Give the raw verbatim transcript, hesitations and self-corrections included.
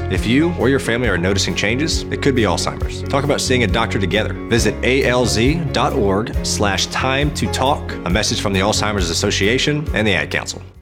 If you or your family are noticing changes, it could be Alzheimer's. Talk about seeing a doctor together. Visit alz.org slash time to talk. A message from the Alzheimer's Association and the Ad Council.